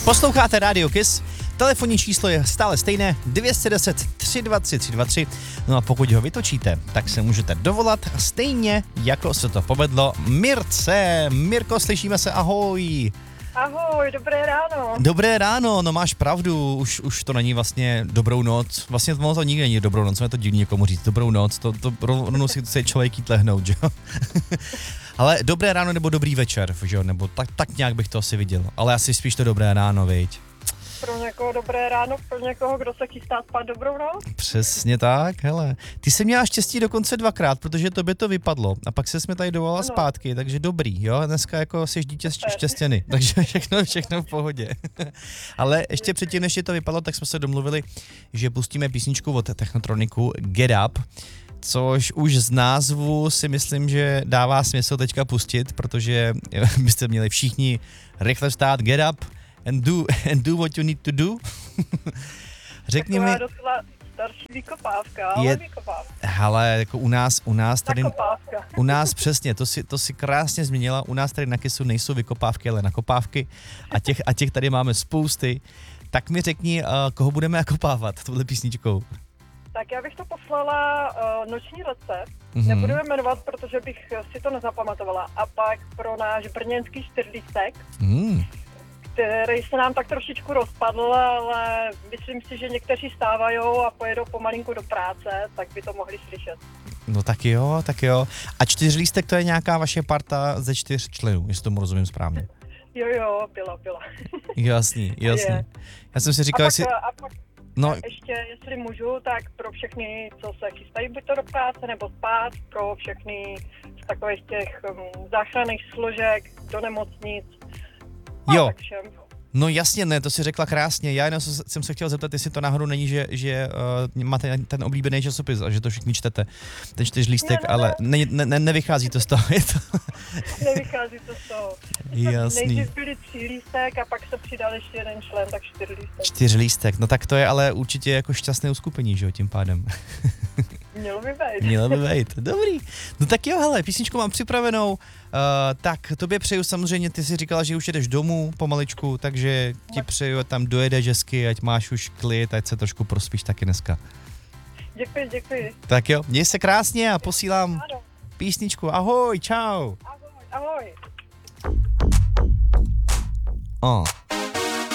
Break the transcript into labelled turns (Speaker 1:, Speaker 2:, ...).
Speaker 1: Posloucháte Radio Kiss, telefonní číslo je stále stejné 210 323 323, no a pokud ho vytočíte, tak se můžete dovolat stejně, jako se to povedlo Mirce. Mirko, slyšíme se, ahoj.
Speaker 2: Ahoj, dobré ráno.
Speaker 1: Dobré ráno, no máš pravdu, už to není vlastně dobrou noc, vlastně to nikdy není dobrou noc, je to divný někomu říct dobrou noc, to rovnou si člověk jít lehnout, že jo. Ale dobré ráno nebo dobrý večer, že jo, nebo tak nějak bych to asi viděl, ale asi spíš to dobré ráno, viď.
Speaker 2: Pro někoho dobré ráno, pro někoho, kdo se chystá spát, dobrou noc.
Speaker 1: Přesně tak, hele. Ty jsi měla štěstí dokonce 2krát, protože tobě to vypadlo a pak se jsme tady dovolala zpátky, takže dobrý, jo, dneska jako jsi dítě štěstěny, takže všechno v pohodě. Ale ještě předtím, než ti to vypadlo, tak jsme se domluvili, že pustíme písničku od Technotroniku Get Up, což už z názvu si myslím, že dává smysl teďka pustit, protože byste měli všichni rychle vstát, get up and do what you need to do. Řekni mi...
Speaker 2: Taková starší vykopávka, ale vykopávka.
Speaker 1: Hele, jako u nás tady...
Speaker 2: Nakopávka.
Speaker 1: U nás přesně, to si krásně změnila, u nás tady na Kissu nejsou vykopávky, ale nakopávky a těch tady máme spousty. Tak mi řekni, koho budeme nakopávat touhle písničkou.
Speaker 2: Tak já bych to poslala Noční recept, nebudu je jmenovat, protože bych si to nezapamatovala. A pak pro náš brněnský čtyřlístek, který se nám tak trošičku rozpadl, ale myslím si, že někteří stávají a pojedou pomalinku do práce, tak by to mohli slyšet.
Speaker 1: No tak jo. A čtyřlístek to je nějaká vaše parta ze 4 členů, jestli tomu rozumím správně.
Speaker 2: Jo, byla.
Speaker 1: Jasný. Já jsem si říkal, jestli...
Speaker 2: No. Ještě, jestli můžu, tak pro všechny, co se chystají buď to do práce nebo spát, pro všechny z takových těch záchranných složek do nemocnic.
Speaker 1: Jo. No jasně, ne, to si řekla krásně. Já jenom jsem se chtěl zeptat, jestli to náhodou není, že máte ten oblíbený časopis a že to všichni čtete, ten čtyřlístek, ale nevychází to z toho.
Speaker 2: Nevychází to z toho.
Speaker 1: Jasný.
Speaker 2: Nejdřív byli 3 lístek a pak se přidal ještě jeden člen, tak 4 lístek.
Speaker 1: 4 lístek, no tak to je ale určitě jako šťastné uskupení, že jo, tím pádem. Mělo by být, dobrý. No tak jo, hele, písničku mám připravenou, tak tobě přeju samozřejmě, ty jsi říkala, že už jedeš domů pomaličku, takže ti přeju, tam dojedeš hezky, ať máš už klid, ať se trošku prospíš taky dneska.
Speaker 2: Děkuji.
Speaker 1: Tak jo, měj se krásně a posílám písničku, ahoj, čau.
Speaker 2: Ahoj.